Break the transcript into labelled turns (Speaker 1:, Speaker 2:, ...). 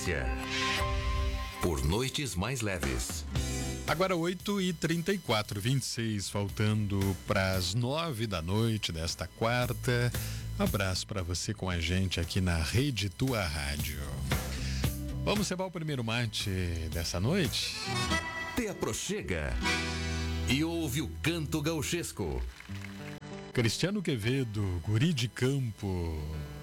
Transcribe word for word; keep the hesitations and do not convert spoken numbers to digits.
Speaker 1: Notícia. Por noites mais leves.
Speaker 2: Agora oito e trinta e quatro, vinte e seis, faltando para as nove da noite desta quarta. Abraço para você com a gente aqui na Rede Tua Rádio. Vamos cebar o primeiro mate dessa noite?
Speaker 1: Te aproxega e ouve o canto gauchesco.
Speaker 2: Cristiano Quevedo, Guri de Campo.